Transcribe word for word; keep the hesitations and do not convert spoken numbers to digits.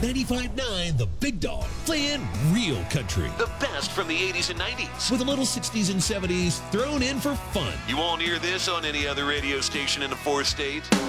ninety-five point nine The Big Dog, playing real country. The best from the eighties and nineties. With a little sixties and seventies thrown in for fun. You won't hear this on any other radio station in the four states.